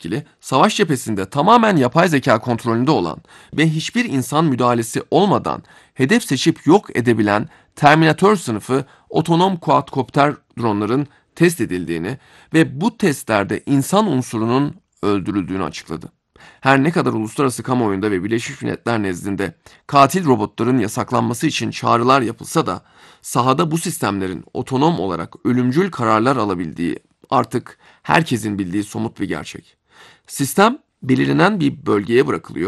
etkili, savaş cephesinde tamamen yapay zeka kontrolünde olan ve hiçbir insan müdahalesi olmadan hedef seçip yok edebilen Terminator sınıfı otonom quadcopter dronların test edildiğini ve bu testlerde insan unsurunun öldürüldüğünü açıkladı. Her ne kadar uluslararası kamuoyunda ve Birleşmiş Milletler nezdinde katil robotların yasaklanması için çağrılar yapılsa da sahada bu sistemlerin otonom olarak ölümcül kararlar alabildiği artık herkesin bildiği somut bir gerçek. Sistem belirlenen bir bölgeye bırakılıyor